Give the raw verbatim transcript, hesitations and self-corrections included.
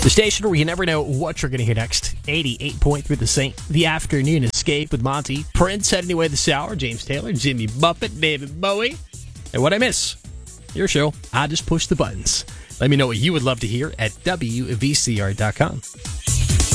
The station where you never know what you're going to hear next. eighty-eight point three The Saint. The Afternoon Escape with Monty. Prince heading away this hour. James Taylor, Jimmy Buffett, David Bowie. And what I miss? Your show. I just push the buttons. Let me know what you would love to hear at W V C R dot com.